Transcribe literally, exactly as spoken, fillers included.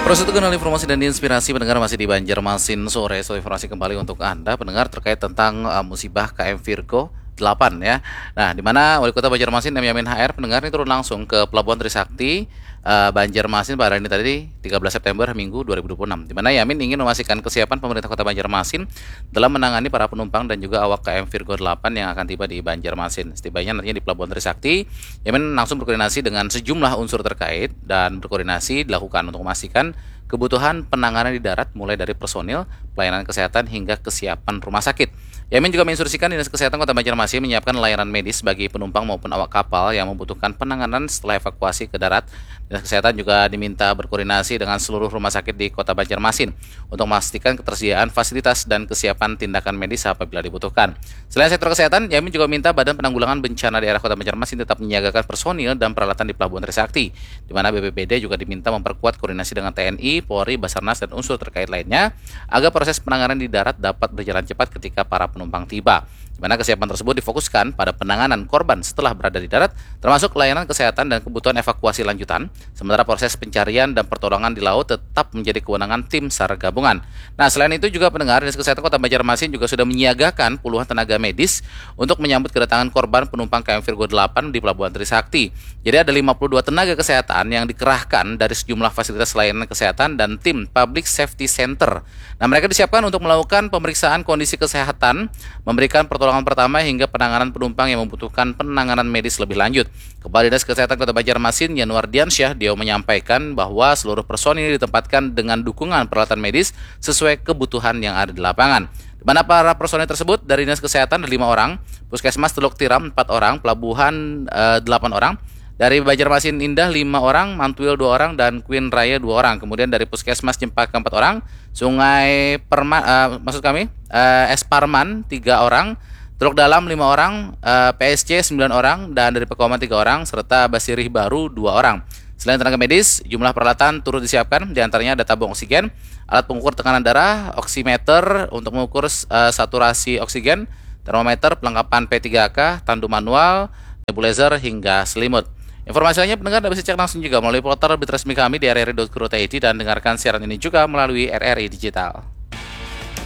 Proses itu kenal informasi dan inspirasi pendengar masih di Banjarmasin sore. So, informasi kembali untuk Anda pendengar terkait tentang uh, musibah K M Virgo delapan ya. Nah, di mana Wali Kota Banjarmasin M Yamin H R pendengar ini turun langsung ke Pelabuhan Trisakti uh, Banjarmasin pada hari ini tadi tiga belas September Minggu dua ribu dua puluh enam. Di mana Yamin ingin memastikan kesiapan pemerintah Kota Banjarmasin dalam menangani para penumpang dan juga awak K M Virgo delapan yang akan tiba di Banjarmasin. Setibanya nantinya di Pelabuhan Trisakti, Yamin langsung berkoordinasi dengan sejumlah unsur terkait dan berkoordinasi dilakukan untuk memastikan kebutuhan penanganan di darat mulai dari personil, pelayanan kesehatan hingga kesiapan rumah sakit. Yamin juga menginstruksikan Dinas Kesehatan Kota Banjarmasin menyiapkan layanan medis bagi penumpang maupun awak kapal yang membutuhkan penanganan setelah evakuasi ke darat. Dinas Kesehatan juga diminta berkoordinasi dengan seluruh rumah sakit di Kota Banjarmasin untuk memastikan ketersediaan fasilitas dan kesiapan tindakan medis apabila dibutuhkan. Selain sektor kesehatan, Yamin juga minta Badan Penanggulangan Bencana Daerah Kota Banjarmasin tetap menyiagakan personil dan peralatan di Pelabuhan Trisakti, di mana B P B D juga diminta memperkuat koordinasi dengan T N I, Polri, Basarnas, dan unsur terkait lainnya agar proses penanganan di darat dapat berjalan cepat ketika para penumpang tiba. Di mana kesiapan tersebut difokuskan pada penanganan korban setelah berada di darat, termasuk layanan kesehatan dan kebutuhan evakuasi lanjutan, sementara proses pencarian dan pertolongan di laut tetap menjadi kewenangan tim SAR gabungan. Nah, selain itu juga pendengar, Dinas Kesehatan Kota Banjarmasin juga sudah menyiagakan puluhan tenaga medis untuk menyambut kedatangan korban penumpang K M Virgo delapan di Pelabuhan Trisakti. Jadi ada lima puluh dua tenaga kesehatan yang dikerahkan dari sejumlah fasilitas layanan kesehatan dan tim Public Safety Center. Nah, mereka disiapkan untuk melakukan pemeriksaan kondisi kesehatan, memberikan pertolongan pertama hingga penanganan penumpang yang membutuhkan penanganan medis lebih lanjut. Kepala Dinas Kesehatan Kota Banjarmasin, Yanuar Diansyah, dia menyampaikan bahwa seluruh personil ditempatkan dengan dukungan peralatan medis sesuai kebutuhan yang ada di lapangan. Di mana para personil tersebut dari Dinas Kesehatan ada lima orang, Puskesmas Teluk Tiram empat orang, Pelabuhan eh, delapan orang, dari Banjarmasin Indah lima orang, Mantuil dua orang, dan Queen Raya dua orang. Kemudian dari Puskesmas Cempaka empat orang, Sungai Perman, uh, maksud kami uh, Esparman tiga orang, Teluk Dalam lima orang, uh, P S C sembilan orang, dan dari Pekoman tiga orang, serta Basirih Baru dua orang. Selain tenaga medis, jumlah peralatan turut disiapkan, diantaranya ada tabung oksigen, alat pengukur tekanan darah, oximeter untuk mengukur uh, saturasi oksigen, termometer, pelengkapan P tiga K, tandu manual, nebulizer, hingga selimut. Informasi lainnya pendengar dapat dicek langsung juga melalui portal berita resmi kami di r r i dot co dot i d dan dengarkan siaran ini juga melalui R R I Digital.